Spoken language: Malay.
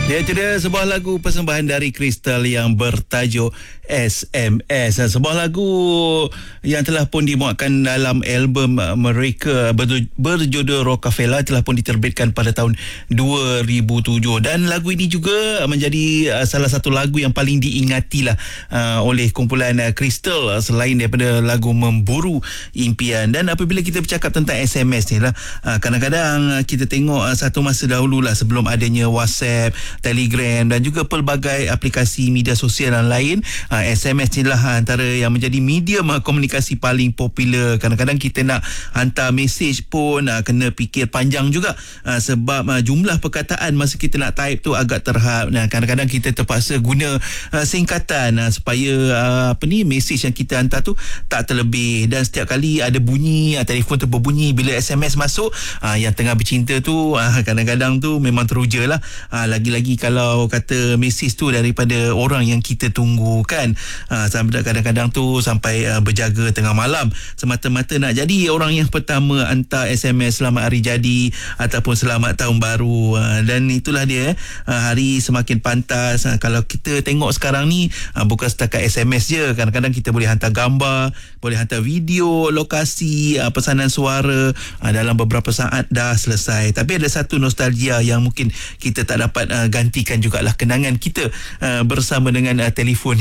Dia ada sebuah lagu persembahan dari Crystal yang bertajuk SMS. Sebuah lagu yang telah pun dimuatkan dalam album mereka berjudul Rockefeller, telah pun diterbitkan pada tahun 2007. Dan lagu ini juga menjadi salah satu lagu yang paling diingati lah oleh kumpulan Crystal, selain daripada lagu Memburu Impian. Dan apabila kita bercakap tentang SMS ni lah, kadang-kadang kita tengok satu masa dahulu lah, sebelum adanya WhatsApp, Telegram dan juga pelbagai aplikasi media sosial yang lain, SMS ni lah antara yang menjadi medium komunikasi paling popular. Kadang-kadang kita nak hantar mesej pun kena fikir panjang juga, sebab jumlah perkataan masa kita nak type tu agak terhad. Kadang-kadang kita terpaksa guna singkatan supaya mesej yang kita hantar tu tak terlebih. Dan setiap kali ada bunyi, telefon tu berbunyi bila SMS masuk, yang tengah bercinta tu kadang-kadang tu memang teruja lah. Lagi-lagi kalau kata mesej tu daripada orang yang kita tunggu kan, sampai kadang-kadang tu sampai berjaga tengah malam semata-mata nak jadi orang yang pertama hantar SMS selamat hari jadi ataupun selamat tahun baru. Dan itulah dia, hari semakin pantas. Kalau kita tengok sekarang ni, bukan setakat SMS je, kadang-kadang kita boleh hantar gambar, boleh hantar video, lokasi, pesanan suara, dalam beberapa saat dah selesai. Tapi ada satu nostalgia yang mungkin kita tak dapat gantikan jugalah, kenangan kita bersama dengan telefon